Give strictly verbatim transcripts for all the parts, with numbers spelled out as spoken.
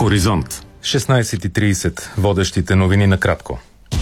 Хоризонт. шестнайсет и трийсет. Водещите новини накратко.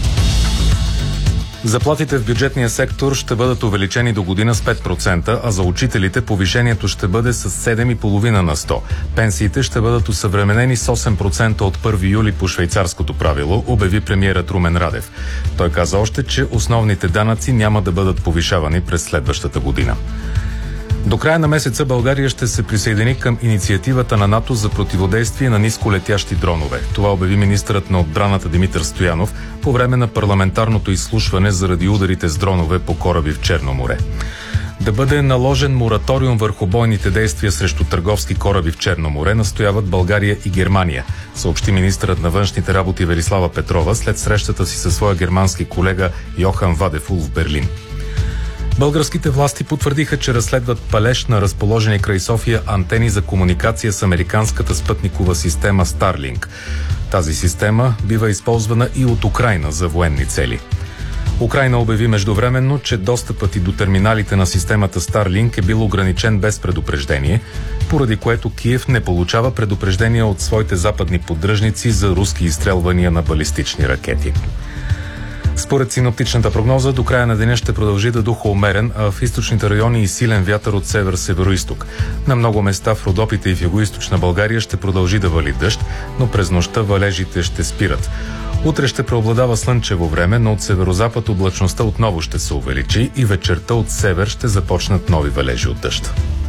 Заплатите в бюджетния сектор ще бъдат увеличени до година с пет процента, а за учителите повишението ще бъде с седем цяло и пет десета на сто. Пенсиите ще бъдат осъвременени с осем процента от първи юли по швейцарското правило, обяви премиерът Румен Радев. Той каза още, че основните данъци няма да бъдат повишавани през следващата година. До края на месеца България ще се присъедини към инициативата на НАТО за противодействие на нисколетящи дронове. Това обяви министърът на отбраната Димитър Стоянов по време на парламентарното изслушване заради ударите с дронове по кораби в Черно море. Да бъде наложен мораториум върху бойните действия срещу търговски кораби в Черно море настояват България и Германия, съобщи министърът на външните работи Велислава Петрова след срещата си със своя германски колега Йохан Вадефул в Берлин. Българските власти потвърдиха, че разследват палеж на разположени край София антени за комуникация с американската спътникова система Starlink. Тази система бива използвана и от Украйна за военни цели. Украйна обяви междувременно, че достъпът и до терминалите на системата Starlink е бил ограничен без предупреждение, поради което Киев не получава предупреждения от своите западни поддръжници за руски изстрелвания на балистични ракети. Според синоптичната прогноза, до края на деня ще продължи да духа умерен, а в източните райони и силен вятър от север-североизток. На много места в Родопите и в югоизточна България ще продължи да вали дъжд, но през нощта валежите ще спират. Утре ще преобладава слънчево време, но от северозапад облачността отново ще се увеличи и вечерта от север ще започнат нови валежи от дъжд.